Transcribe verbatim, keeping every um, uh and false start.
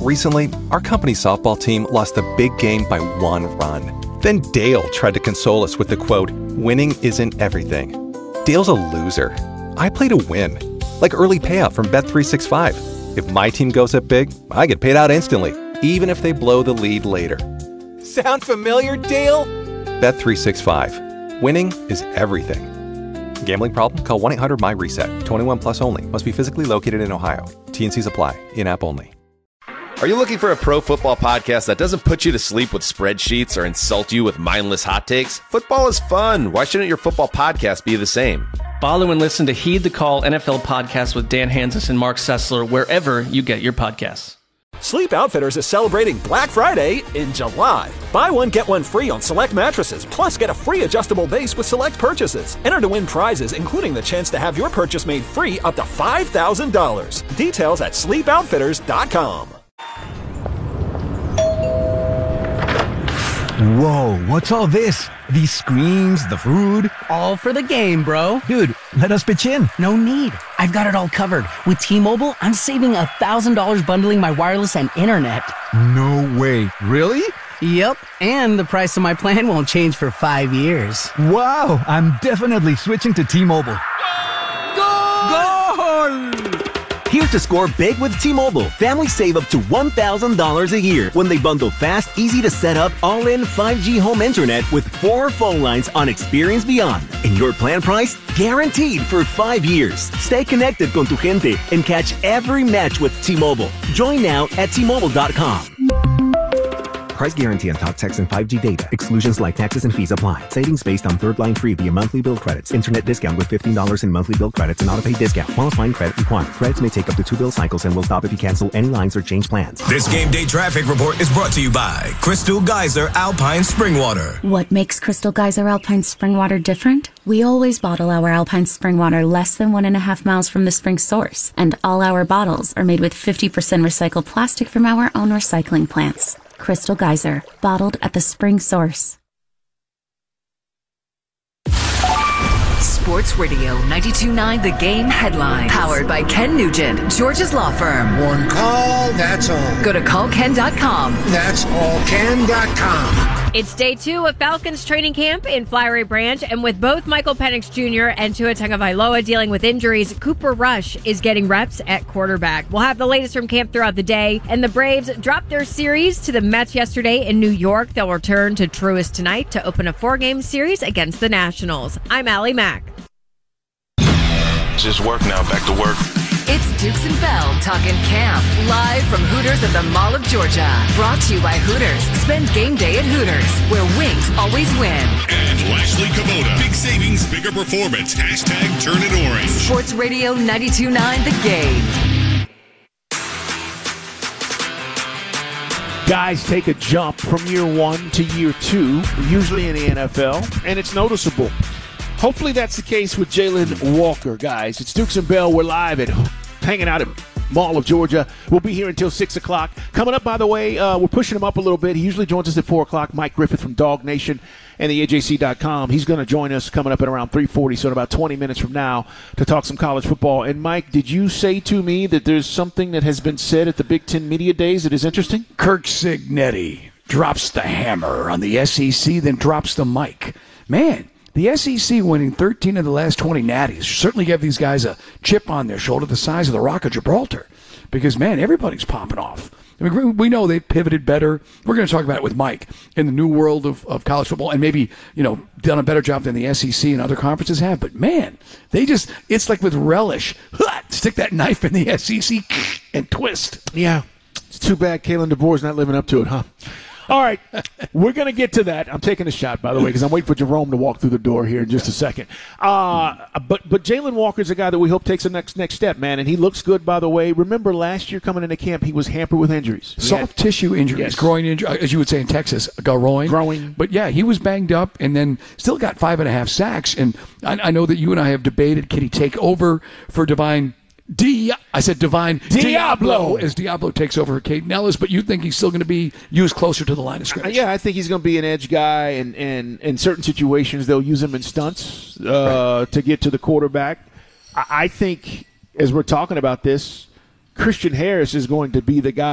Recently, our company softball team lost a big game by one run. Then Dale tried to console us with the quote, "Winning isn't everything." Dale's a loser. I play to win. Like early payout from Bet three sixty-five. If my team goes up big, I get paid out instantly, even if they blow the lead later. Sound familiar, Dale? Bet three sixty-five. Winning is everything. Gambling problem? Call one eight hundred M Y RESET. twenty-one plus only. Must be physically located in Ohio. T and Cs apply. In-app only. Are you looking for a pro football podcast that doesn't put you to sleep with spreadsheets or insult you with mindless hot takes? Football is fun. Why shouldn't your football podcast be the same? Follow and listen to Heed the Call N F L podcast with Dan Hansis and Mark Sessler wherever you get your podcasts. Sleep Outfitters is celebrating Black Friday in July. Buy one, get one free on select mattresses, plus get a free adjustable base with select purchases. Enter to win prizes, including the chance to have your purchase made free up to five thousand dollars. Details at sleep outfitters dot com. Whoa, what's all this? These screens, the food? All for the game, bro. Dude, let us pitch in. No need. I've got it all covered. With T-Mobile, I'm saving one thousand dollars bundling my wireless and internet. No way. Really? Yep, and the price of my plan won't change for five years. Wow, I'm definitely switching to T-Mobile. Goal! Goal! Here's to score big with T-Mobile. Families save up to one thousand dollars a year when they bundle fast, easy-to-set-up, all-in five G home internet with four phone lines on Experience Beyond. And your plan price? Guaranteed for five years. Stay connected con tu gente and catch every match with T-Mobile. Join now at T Mobile dot com. Price guarantee on top text and five G data. Exclusions like taxes and fees apply. Savings based on third line free via monthly bill credits. Internet discount with fifteen dollars in monthly bill credits and auto-pay discount. Qualifying credit required. Credits may take up to two bill cycles and will stop if you cancel any lines or change plans. This game day traffic report is brought to you by Crystal Geyser Alpine Spring Water. What makes Crystal Geyser Alpine Spring Water different? We always bottle our Alpine Spring Water less than one and a half miles from the spring source. And all our bottles are made with fifty percent recycled plastic from our own recycling plants. Crystal Geyser, bottled at the spring source. Sports Radio ninety-two point nine The Game headline. Powered by Ken Nugent, George's Law Firm. One call, that's all. Go to call ken dot com. That's all ken dot com. It's day two of Falcons training camp in Flowery Branch, and with both Michael Penix Junior and Tua Tagovailoa dealing with injuries, Cooper Rush is getting reps at quarterback. We'll have the latest from camp throughout the day, and the Braves dropped their series to the Mets yesterday in New York. They'll return to Truist tonight to open a four-game series against the Nationals. I'm Allie Mack. Just work now, back to work. It's Dukes and Bell talking camp, live from Hooters at the Mall of Georgia. Brought to you by Hooters. Spend game day at Hooters, where wings always win. And Lashley Kubota. Big savings, bigger performance. Hashtag turn it orange. Sports Radio ninety-two point nine The Game. Guys take a jump from year one to year two, usually in the N F L, and it's noticeable. Hopefully that's the case with Jalen Walker, guys. It's Dukes and Bell. We're live at hanging out at Mall of Georgia. We'll be here until six o'clock. Coming up, by the way, uh, we're pushing him up a little bit. He usually joins us at four o'clock. Mike Griffith from Dog Nation and the A J C dot com. He's going to join us coming up at around three forty, so in about twenty minutes from now, to talk some college football. And, Mike, did you say to me that there's something that has been said at the Big Ten Media Days that is interesting? Kirk Cignetti drops the hammer on the S E C, then drops the mic. Man, the S E C winning thirteen of the last twenty natties certainly give these guys a chip on their shoulder the size of the Rock of Gibraltar because, man, everybody's popping off. I mean, we know they've pivoted better. We're going to talk about it with Mike in the new world of, of college football and maybe, you know, done a better job than the S E C and other conferences have. But, man, they just – it's like with relish. Stick that knife in the S E C and twist. Yeah. It's too bad Kalen DeBoer's not living up to it, huh? All right, we're going to get to that. I'm taking a shot, by the way, because I'm waiting for Jerome to walk through the door here in just a second. Uh, but but Jalen Walker's a guy that we hope takes the next next step, man, and he looks good, by the way. Remember last year coming into camp, he was hampered with injuries. Soft had, tissue injuries, yes. groin injury, as you would say in Texas, groin. Growing. But, yeah, he was banged up and then still got five and a half sacks. And I, I know that you and I have debated, can he take over for Divine Di- I said Divine Diablo. Diablo as Diablo takes over for Caden Ellis, but you think he's still going to be used closer to the line of scrimmage? Yeah, I think he's going to be an edge guy, and, and in certain situations they'll use him in stunts uh, right. to get to the quarterback. I, I think, as we're talking about this, Christian Harris is going to be the guy